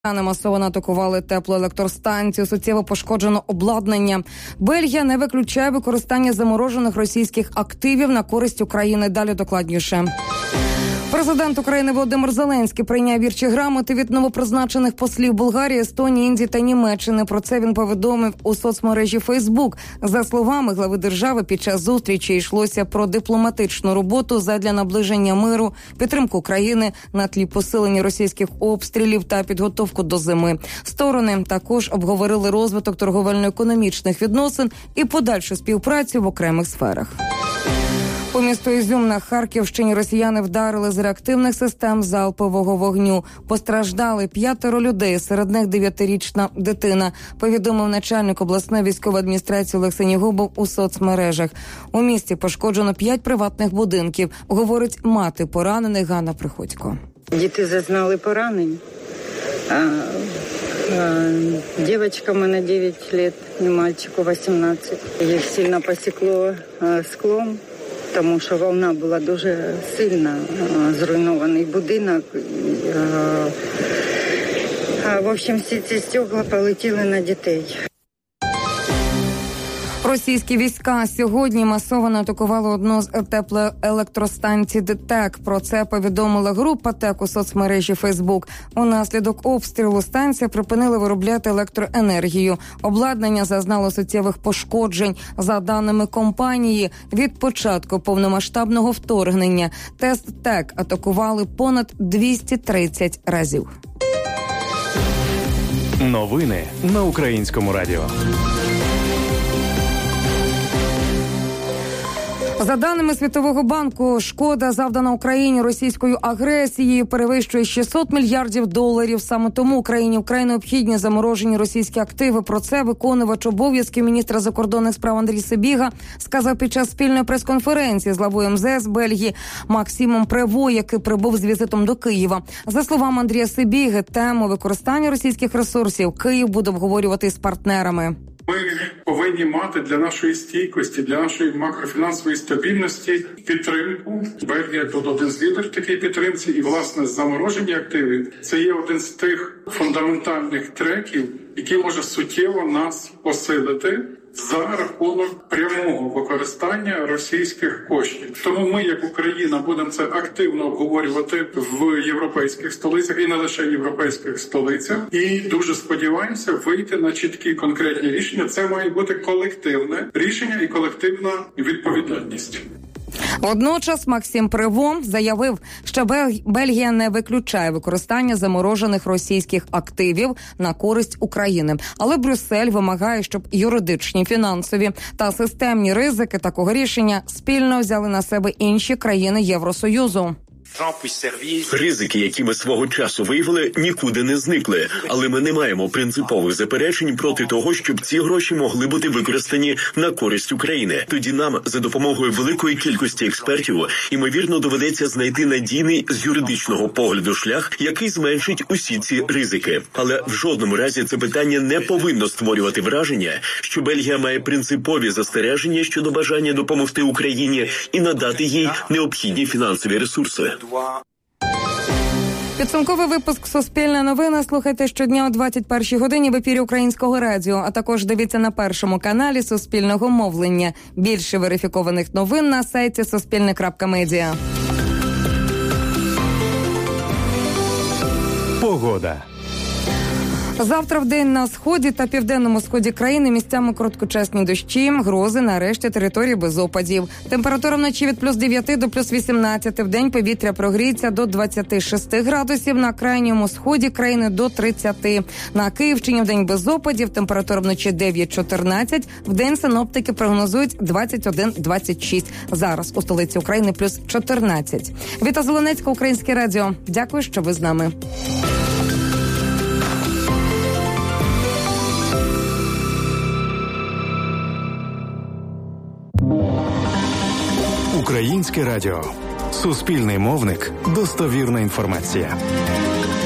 Масово атакували теплоелектростанцію, суттєво пошкоджено обладнання. Бельгія не виключає використання заморожених російських активів на користь України. Далі докладніше. Президент України Володимир Зеленський прийняв вірчі грамоти від новопризначених послів Болгарії, Естонії, Індії та Німеччини. Про це він повідомив у соцмережі Фейсбук. За словами глави держави, під час зустрічі йшлося про дипломатичну роботу задля наближення миру, підтримку України на тлі посилення російських обстрілів та підготовку до зими. Сторони також обговорили розвиток торговельно-економічних відносин і подальшу співпрацю в окремих сферах. По місту Ізюм на Харківщині росіяни вдарили з реактивних систем залпового вогню. Постраждали 5 людей, серед них 9-річна дитина, повідомив начальник обласної військової адміністрації Олег Синігубов у соцмережах. У місті пошкоджено 5 приватних будинків, говорить мати поранених Ганна Приходько. Діти зазнали поранень. Девочка на 9 лет, и мальчику 18. Их сильно посекло склом, тому що волна була дуже сильна, зруйнований будинок. В общем, всі ці стекла полетіли на дітей. Російські війська сьогодні масово атакували одну з теплоелектростанцій ДТЕК. Про це повідомила група ТЕК у соцмережі Фейсбук. Унаслідок обстрілу станція припинила виробляти електроенергію. Обладнання зазнало суттєвих пошкоджень. За даними компанії, від початку повномасштабного вторгнення ТЕС ТЕК атакували понад 230 разів. Новини на Українському радіо. За даними Світового банку, шкода, завдана Україні російською агресією, перевищує $600 мільярдів. Саме тому Україні вкрай необхідні заморожені російські активи. Про це виконувач обов'язків міністра закордонних справ Андрій Сибіга сказав під час спільної прес-конференції з главою МЗС Бельгії Максимом Прево, який прибув з візитом до Києва. За словами Андрія Сибіги, тему використання російських ресурсів Київ буде обговорювати з партнерами. Ми повинні мати для нашої стійкості, для нашої макрофінансової стабільності підтримку. Бельгія тут один з лідерів такій підтримці. І, власне, заморожені активи – це є один з тих фундаментальних треків, який може суттєво нас посилити за рахунок прямого використання російських коштів. Тому ми, як Україна, будемо це активно обговорювати в європейських столицях і не лише європейських столицях. І дуже сподіваємося вийти на чіткі конкретні рішення. Це має бути колективне рішення і колективна відповідальність. Водночас Максим Прево заявив, що Бельгія не виключає використання заморожених російських активів на користь України. Але Брюссель вимагає, щоб юридичні, фінансові та системні ризики такого рішення спільно взяли на себе інші країни Євросоюзу. Ризики, які ми свого часу виявили, нікуди не зникли. Але ми не маємо принципових заперечень проти того, щоб ці гроші могли бути використані на користь України. Тоді нам, за допомогою великої кількості експертів, ймовірно, доведеться знайти надійний з юридичного погляду шлях, який зменшить усі ці ризики. Але в жодному разі це питання не повинно створювати враження, що Бельгія має принципові застереження щодо бажання допомогти Україні і надати їй необхідні фінансові ресурси. Підсумковий випуск «Суспільне новини» слухайте щодня о 21-й годині в ефірі Українського радіо, а також дивіться на першому каналі Суспільного мовлення. Більше верифікованих новин на сайті suspilne.media. Погода. Завтра в день на сході та південному сході країни місцями короткочасні дощі, грози на решті території без опадів. Температура вночі від плюс 9 до плюс 18. В день повітря прогріється до 26 градусів. На крайньому сході країни до 30. На Київщині в день без опадів. Температура вночі 9-14. В день синоптики прогнозують 21-26. Зараз у столиці України плюс 14. Віта Зеленецька, Українське радіо. Дякую, що ви з нами. Українське радіо. Суспільний мовник. Достовірна інформація.